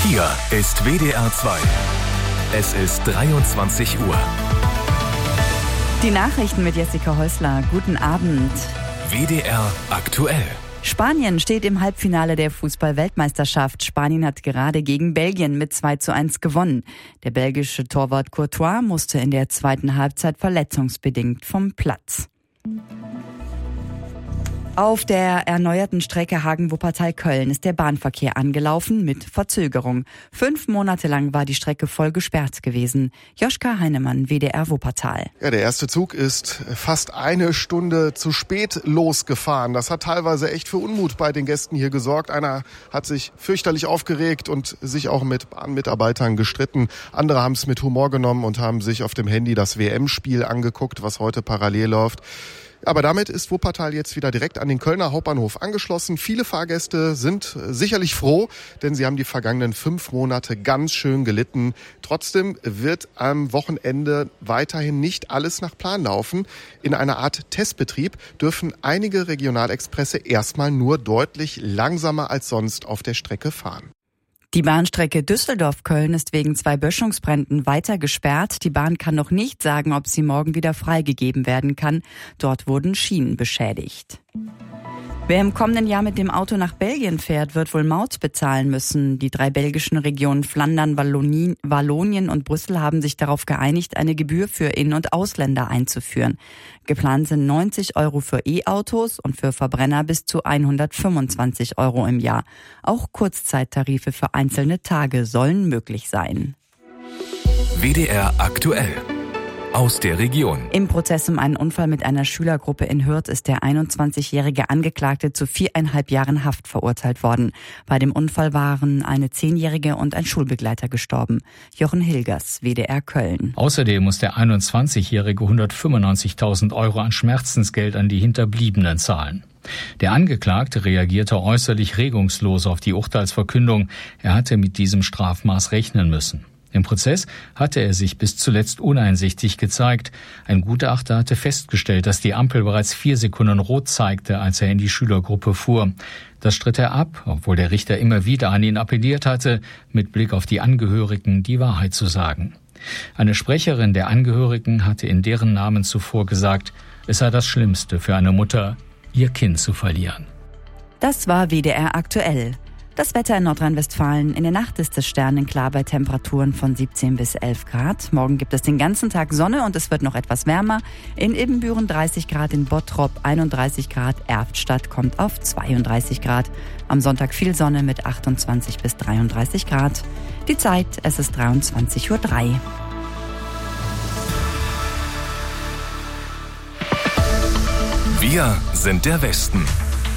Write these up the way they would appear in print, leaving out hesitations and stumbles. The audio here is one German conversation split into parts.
Hier ist WDR 2. Es ist 23 Uhr. Die Nachrichten mit Jessica Häusler. Guten Abend. WDR aktuell. Spanien steht im Halbfinale der Fußball-Weltmeisterschaft. Spanien hat gerade gegen Belgien mit 2:1 gewonnen. Der belgische Torwart Courtois musste in der zweiten Halbzeit verletzungsbedingt vom Platz. Auf der erneuerten Strecke Hagen-Wuppertal-Köln ist der Bahnverkehr angelaufen mit Verzögerung. 5 Monate lang war die Strecke voll gesperrt gewesen. Joschka Heinemann, WDR Wuppertal. Ja, der erste Zug ist fast 1 Stunde zu spät losgefahren. Das hat teilweise echt für Unmut bei den Gästen hier gesorgt. Einer hat sich fürchterlich aufgeregt und sich auch mit Bahnmitarbeitern gestritten. Andere haben es mit Humor genommen und haben sich auf dem Handy das WM-Spiel angeguckt, was heute parallel läuft. Aber damit ist Wuppertal jetzt wieder direkt an den Kölner Hauptbahnhof angeschlossen. Viele Fahrgäste sind sicherlich froh, denn sie haben die vergangenen 5 Monate ganz schön gelitten. Trotzdem wird am Wochenende weiterhin nicht alles nach Plan laufen. In einer Art Testbetrieb dürfen einige Regionalexpresse erstmal nur deutlich langsamer als sonst auf der Strecke fahren. Die Bahnstrecke Düsseldorf-Köln ist wegen 2 Böschungsbränden weiter gesperrt. Die Bahn kann noch nicht sagen, ob sie morgen wieder freigegeben werden kann. Dort wurden Schienen beschädigt. Wer im kommenden Jahr mit dem Auto nach Belgien fährt, wird wohl Maut bezahlen müssen. Die 3 belgischen Regionen Flandern, Wallonien und Brüssel haben sich darauf geeinigt, eine Gebühr für In- und Ausländer einzuführen. Geplant sind 90 € für E-Autos und für Verbrenner bis zu 125 € im Jahr. Auch Kurzzeittarife für einzelne Tage sollen möglich sein. WDR aktuell. Aus der Region. Im Prozess um einen Unfall mit einer Schülergruppe in Hürth ist der 21-jährige Angeklagte zu 4,5 Jahren Haft verurteilt worden. Bei dem Unfall waren eine 10-jährige und ein Schulbegleiter gestorben. Jochen Hilgers, WDR Köln. Außerdem muss der 21-jährige 195.000 € an Schmerzensgeld an die Hinterbliebenen zahlen. Der Angeklagte reagierte äußerlich regungslos auf die Urteilsverkündung. Er hatte mit diesem Strafmaß rechnen müssen. Im Prozess hatte er sich bis zuletzt uneinsichtig gezeigt. Ein Gutachter hatte festgestellt, dass die Ampel bereits 4 Sekunden rot zeigte, als er in die Schülergruppe fuhr. Das stritt er ab, obwohl der Richter immer wieder an ihn appelliert hatte, mit Blick auf die Angehörigen die Wahrheit zu sagen. Eine Sprecherin der Angehörigen hatte in deren Namen zuvor gesagt, es sei das Schlimmste für eine Mutter, ihr Kind zu verlieren. Das war WDR aktuell. Das Wetter in Nordrhein-Westfalen. In der Nacht ist es sternenklar bei Temperaturen von 17 bis 11 Grad. Morgen gibt es den ganzen Tag Sonne und es wird noch etwas wärmer. In Ibbenbüren 30 Grad, in Bottrop 31 Grad, Erftstadt kommt auf 32 Grad. Am Sonntag viel Sonne mit 28 bis 33 Grad. Die Zeit, es ist 23:03 Uhr. Wir sind der Westen.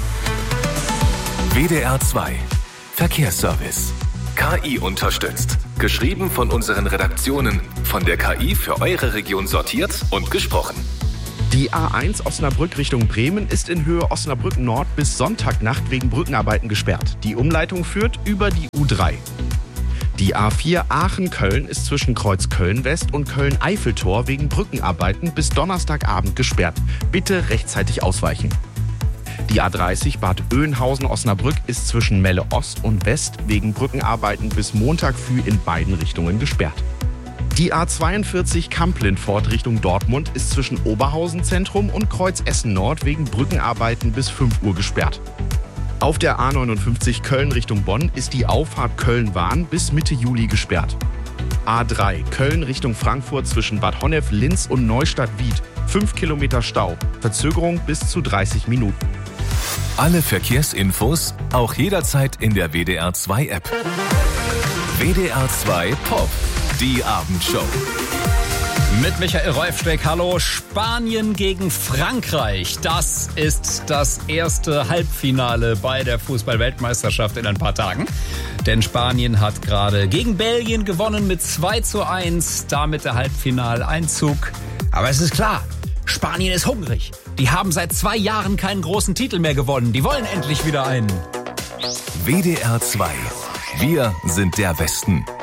WDR 2. Verkehrsservice. KI unterstützt. Geschrieben von unseren Redaktionen. Von der KI für eure Region sortiert und gesprochen. Die A1 Osnabrück Richtung Bremen ist in Höhe Osnabrück Nord bis Sonntagnacht wegen Brückenarbeiten gesperrt. Die Umleitung führt über die U3. Die A4 Aachen-Köln ist zwischen Kreuz Köln-West und Köln-Eiffeltor wegen Brückenarbeiten bis Donnerstagabend gesperrt. Bitte rechtzeitig ausweichen. Die A30 Bad Oeynhausen-Osnabrück ist zwischen Melle Ost und West wegen Brückenarbeiten bis Montag früh in beiden Richtungen gesperrt. Die A42 Kamp-Lindfort Richtung Dortmund ist zwischen Oberhausen Zentrum und Kreuz Essen Nord wegen Brückenarbeiten bis 5 Uhr gesperrt. Auf der A59 Köln Richtung Bonn ist die Auffahrt Köln-Wahn bis Mitte Juli gesperrt. A3 Köln Richtung Frankfurt zwischen Bad Honnef, Linz und Neustadt-Wied. 5 Kilometer Stau. Verzögerung bis zu 30 Minuten. Alle Verkehrsinfos auch jederzeit in der WDR 2 App. WDR 2 Pop, die Abendshow. Mit Michael Rolfsteck, hallo. Spanien gegen Frankreich. Das ist das erste Halbfinale bei der Fußball-Weltmeisterschaft in ein paar Tagen. Denn Spanien hat gerade gegen Belgien gewonnen mit 2:1. Damit der Halbfinaleinzug. Aber es ist klar, Spanien ist hungrig. Die haben seit 2 Jahren keinen großen Titel mehr gewonnen. Die wollen endlich wieder einen. WDR 2. Wir sind der Westen.